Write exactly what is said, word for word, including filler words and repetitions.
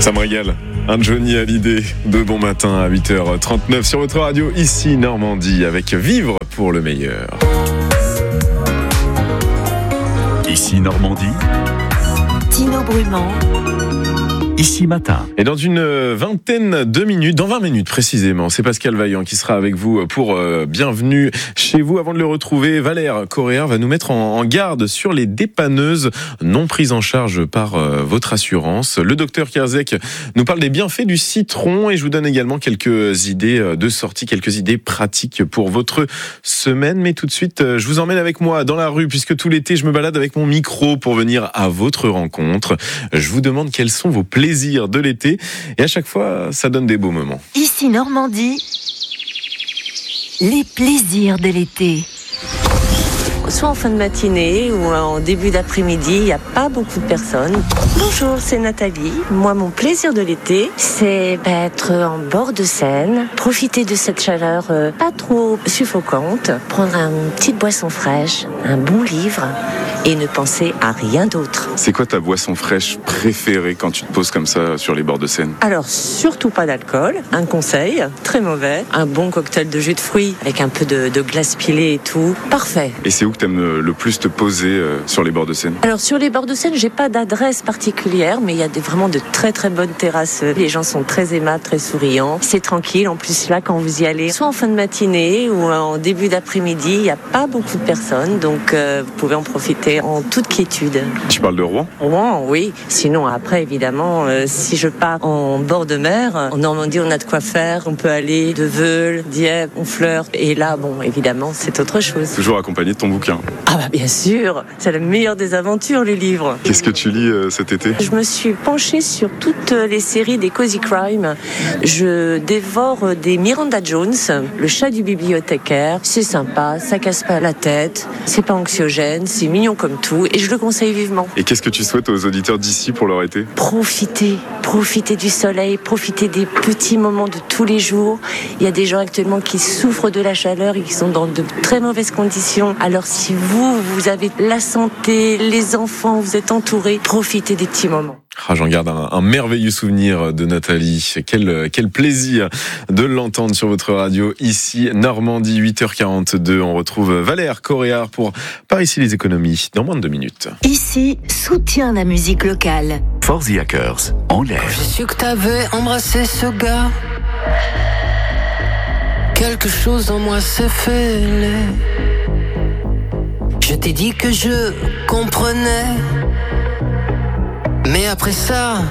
Ça me régale. Un Johnny Hallyday de bon matin à huit heures trente-neuf sur votre radio, ici Normandie, avec Vivre pour le meilleur. Ici Normandie. Tino Brumand. Ici Matin. Et dans une vingtaine de minutes, dans vingt minutes précisément, c'est Pascal Vaillant qui sera avec vous pour euh, Bienvenue chez vous. Avant de le retrouver, Valère Correa va nous mettre en, en garde sur les dépanneuses non prises en charge par euh, votre assurance. Le docteur Kierzek nous parle des bienfaits du citron et je vous donne également quelques idées de sortie, quelques idées pratiques pour votre semaine. Mais tout de suite, je vous emmène avec moi dans la rue puisque tout l'été, je me balade avec mon micro pour venir à votre rencontre. Je vous demande quels sont vos plaisirs de l'été et à chaque fois ça donne des beaux moments. Ici Normandie, les plaisirs de l'été. Soit en fin de matinée ou en début d'après-midi, il n'y a pas beaucoup de personnes. Bonjour, c'est Nathalie. Moi, mon plaisir de l'été, c'est bah, être en bord de Seine, profiter de cette chaleur euh, pas trop suffocante, prendre une petite boisson fraîche, un bon livre et ne penser à rien d'autre. C'est quoi ta boisson fraîche préférée quand tu te poses comme ça sur les bords de Seine ? Alors, surtout pas d'alcool. Un conseil, très mauvais. Un bon cocktail de jus de fruits avec un peu de, de glace pilée et tout. Parfait. Et c'est où que t'aimes le plus te poser euh, sur les bords de Seine ? Alors, sur les bords de Seine, j'ai pas d'adresse particulière, mais il y a des, vraiment de très très bonnes terrasses. Les gens sont très aimables, très souriants. C'est tranquille. En plus, là, quand vous y allez, soit en fin de matinée ou en début d'après-midi, il n'y a pas beaucoup de personnes. Donc, euh, vous pouvez en profiter en toute quiétude. Tu parles de Rouen ? Rouen, oui. Sinon, après, évidemment, euh, si je pars en bord de mer, en Normandie, on a de quoi faire. On peut aller de Veul, Dieppe, Honfleur. Et là, bon, évidemment, c'est autre chose. Toujours accompagné de ton bouquin. Ah bah bien sûr, c'est la meilleure des aventures, les livres. Qu'est-ce que tu lis euh, cet été ? Je me suis penchée sur toutes les séries des Cozy Crime. Je dévore des Miranda Jones, Le chat du bibliothécaire. C'est sympa, ça casse pas la tête, c'est pas anxiogène, c'est mignon comme tout et je le conseille vivement. Et qu'est-ce que tu souhaites aux auditeurs d'ici pour leur été ? Profitez, profitez du soleil, profitez des petits moments de tous les jours. Il y a des gens actuellement qui souffrent de la chaleur et qui sont dans de très mauvaises conditions. Alors si vous, vous avez la santé, les enfants, vous êtes entourés, profitez des petits moments. Ah, j'en garde un, un merveilleux souvenir de Nathalie. Quel, quel plaisir de l'entendre sur votre radio. Ici, Normandie, huit heures quarante-deux. On retrouve Valère Correa pour Par ici les économies dans moins de deux minutes. Ici, soutiens la musique locale. For the Hackers, en l'air. J'ai su que t'avais embrassé ce gars. Quelque chose en moi s'est fêlé. Je t'ai dit que je comprenais. Mais après ça,